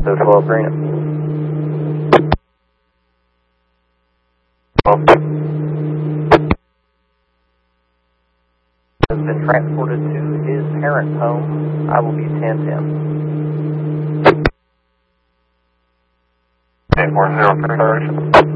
So 12 green. Has been transported to his parents' home. I will be 10-10. 840 direction.